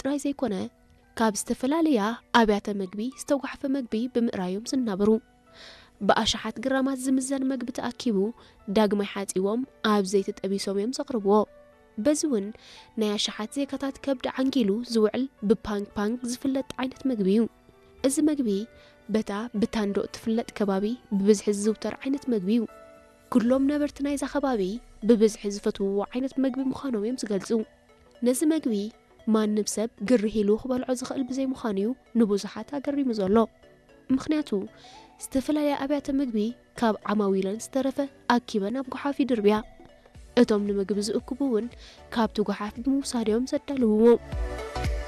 ጥራይ ዘይኮነ ካብ ዝተፈላልያ ኣብያተ ምግቢ ዝተጓሕፈ ምግቢ ብምእራዮም ዝናበሩ በኣሽሓት ግራማት ዝምዘን ምግቢ ተኣኪቡ ዳግማይ ሓጺቦም ኣብ ዘይቲ ጠቢሶም እዮም ዘቕርብዎ በዝውን ናይ ኣሽሓት ዘይካታት ከብዲ ዓንጊሉ ዝውዕል ብፓንግ ፓንግ ዝፍለጥ ዓይነት ምግቢ እዩ እዚ ምግቢ በታ ብታንዶ ትፍለጥ ከባቢ ብብዝሒ ዝዝውተር ዓይነት ምግቢ እዩ ኩሎም ነበርቲ ናይዛ ከባቢ ብብዝሒ ዝፈትውዎ ዓይነት ምግቢ ምዃኖም እዮም ዝገልጹ ነዚ ምግቢ ማንም ሰብ ግርህ ኢሉ ክበልዖ ዝኽእል ብዘይ ምዃኑ እዩ ንብዙሓት ኣገሪሙ ዘሎ ምኽንያቱ ዝተፈላለየ ኣብያተ ምግቢ ካብ ዓማዊለን ዝተረፈ ኣኪበን ኣብ ጎሓፍ ይድርብያ እቶም ንምግቢ ዝእክቡ እውን ካብቲ ጎሓፍ ብምውሳድ እዮም ዘዳልውዎ